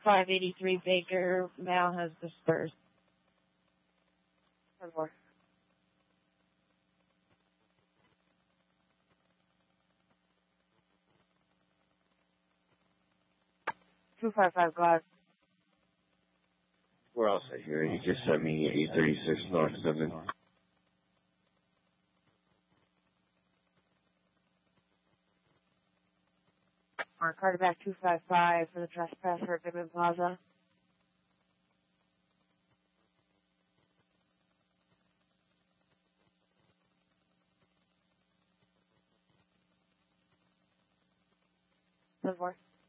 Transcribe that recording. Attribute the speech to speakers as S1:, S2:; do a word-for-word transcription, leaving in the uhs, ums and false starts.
S1: five eighty-three Baker, Mal has dispersed. One more. two five five, go ahead.
S2: We're all set here. You just sent me eight thirty-six North seven.
S1: Mark Carterback two five five for the trespasser at Goodman Plaza. One more.